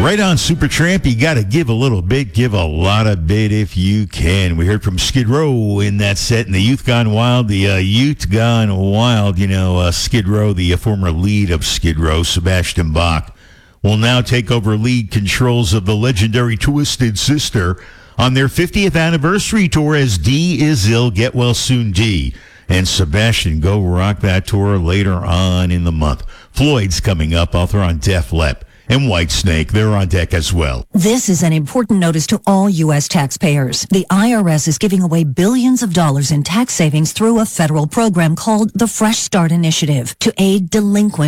Right on, Supertramp. You got to give a little bit, give a lot of bit if you can. We heard from Skid Row in that set, and the Youth Gone Wild. The Youth Gone Wild, Skid Row, the former lead of Skid Row, Sebastian Bach, will now take over lead controls of the legendary Twisted Sister on their 50th anniversary tour as D Is Ill, Get Well Soon D. And Sebastian go rock that tour later on in the month. Floyd's coming up. I'll throw on Def Lep. And Whitesnake, they're on deck as well. This is an important notice to all U.S. taxpayers. The IRS is giving away billions of dollars in tax savings through a federal program called the Fresh Start Initiative to aid delinquent